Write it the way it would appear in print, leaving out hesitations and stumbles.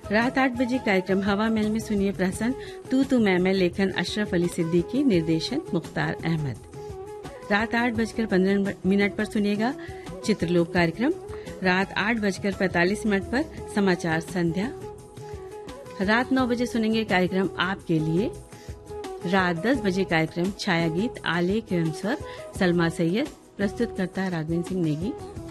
रात 8 बजे कार्यक्रम हवा महल में सुनिए प्रहसन तू मैं लेखन अशरफ अली सिद्दीकी, निर्देशन मुख्तार अहमद। रात 8:15 पर सुनिएगा चित्रलोक कार्यक्रम। रात 8:45 पर समाचार संध्या। रात 9 बजे सुनेंगे कार्यक्रम आपके लिए। रात 10 बजे कार्यक्रम छाया गीत, आलेख एवं स्वर सलमा सैयद, प्रस्तुत करता राघवेंद्र सिंह नेगी।